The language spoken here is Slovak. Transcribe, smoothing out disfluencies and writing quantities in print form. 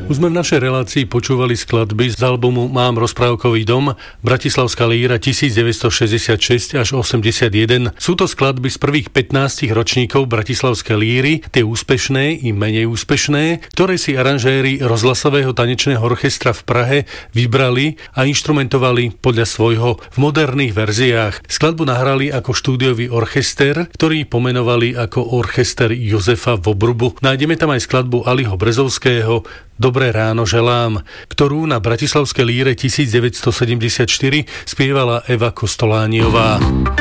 Už sme v našej relácii počúvali skladby z albumu Mám rozprávkový dom, Bratislavská líra 1966 až 81. Sú to skladby z prvých 15 ročníkov Bratislavskej líry, tie úspešné i menej úspešné, ktoré si aranžéri rozhlasového tanečného orchestra v Prahe vybrali a inštrumentovali podľa svojho v moderných verziách. Skladbu nahrali ako štúdiový orchester, ktorý pomenovali ako Orchester Jozefa Vobrubu. Nájdeme tam aj skladbu Aliho Brezovského Dobré ráno želám, ktorú na Bratislavskej líre 1974 spievala Eva Kostolániová.